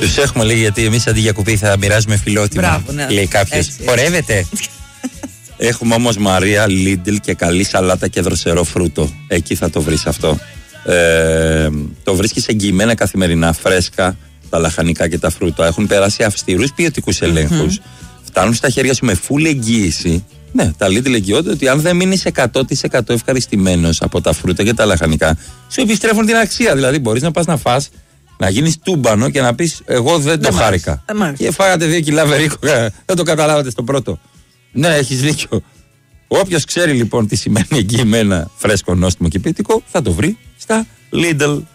Τους έχουμε, λέει, γιατί εμείς αντί για κουπί θα μοιράζουμε φιλότιμα. Μπράβο, ναι. Λέει κάποιος. Χορεύετε. Έχουμε όμως, Μαρία, Lidl και καλή σαλάτα και δροσερό φρούτο. Εκεί θα το βρεις αυτό. Το βρίσκεις εγγυημένα καθημερινά, φρέσκα, τα λαχανικά και τα φρούτα. Έχουν περάσει αυστηρούς ποιοτικούς ελέγχους. Φτάνουν στα χέρια σου με full εγγύηση. Ναι, τα Lidl εγγυώνται ότι αν δεν μείνεις 100% ευχαριστημένος από τα φρούτα και τα λαχανικά, σου επιστρέφουν την αξία. Δηλαδή, μπορείς να πας να φας, να γίνεις τούμπανο και να πεις: εγώ δεν το χάρηκα. Και φάγατε 2 κιλά βερίκο, δεν το καταλάβατε στο πρώτο. Ναι, έχεις δίκιο. Όποιος ξέρει λοιπόν τι σημαίνει εγγυημένα φρέσκο, νόστιμο και ποιοτικό, θα το βρει στα Lidl.